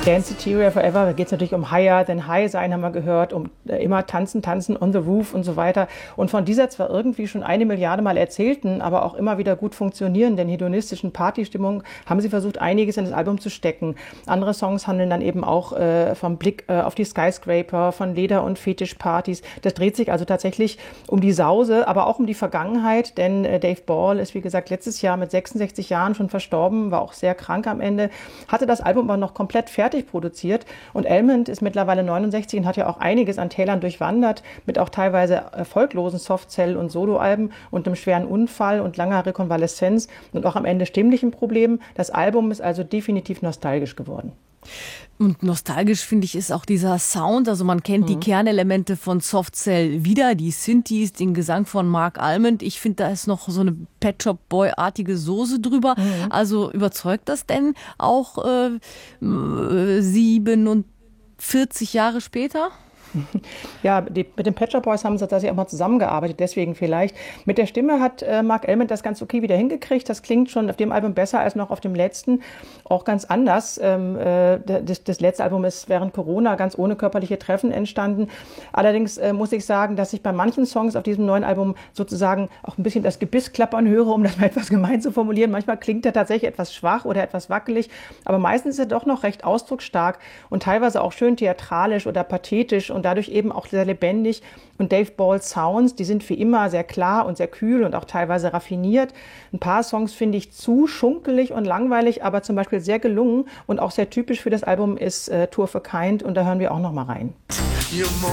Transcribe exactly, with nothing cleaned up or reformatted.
Danceteria Forever, da geht es natürlich um Higher Than High sein, haben wir gehört, um äh, immer tanzen, tanzen, on the roof und so weiter. Und von dieser zwar irgendwie schon eine Milliarde Mal erzählten, aber auch immer wieder gut funktionierenden hedonistischen Partystimmung haben sie versucht, einiges in das Album zu stecken. Andere Songs handeln dann eben auch äh, vom Blick äh, auf die Skyscraper, von Leder- und Fetischpartys. Das dreht sich also tatsächlich um die Sause, aber auch um die Vergangenheit, denn äh, Dave Ball ist, wie gesagt, letztes Jahr mit sechsundsechzig Jahren schon verstorben, war auch sehr krank am Ende, hatte das Album aber noch komplett fertig produziert und Almond ist mittlerweile neunundsechzig und hat ja auch einiges an Tälern durchwandert, mit auch teilweise erfolglosen Softcell- und Soloalben und einem schweren Unfall und langer Rekonvaleszenz und auch am Ende stimmlichen Problemen. Das Album ist also definitiv nostalgisch geworden. Und nostalgisch, finde ich, ist auch dieser Sound. Also man kennt mhm. die Kernelemente von Softcell wieder, die Synthes, den Gesang von Mark Almond. Ich finde, da ist noch so eine Pet Shop Boy-artige Soße drüber. Mhm. Also überzeugt das denn auch äh, siebenundvierzig Jahre später? Ja, die, mit den Pet Shop Boys haben sie tatsächlich auch mal zusammengearbeitet, deswegen vielleicht. Mit der Stimme hat äh, Mark Almond das ganz okay wieder hingekriegt. Das klingt schon auf dem Album besser als noch auf dem letzten. Auch ganz anders. Ähm, äh, das, das letzte Album ist während Corona ganz ohne körperliche Treffen entstanden. Allerdings äh, muss ich sagen, dass ich bei manchen Songs auf diesem neuen Album sozusagen auch ein bisschen das Gebiss klappern höre, um das mal etwas gemein zu formulieren. Manchmal klingt er tatsächlich etwas schwach oder etwas wackelig, aber meistens ist er doch noch recht ausdrucksstark und teilweise auch schön theatralisch oder pathetisch und dadurch eben auch sehr lebendig. Und Dave Ball's Sounds, die sind wie immer sehr klar und sehr kühl und auch teilweise raffiniert. Ein paar Songs finde ich zu schunkelig und langweilig, aber zum Beispiel sehr gelungen und auch sehr typisch für das Album ist äh, Two of a Kind und da hören wir auch noch mal rein. You're more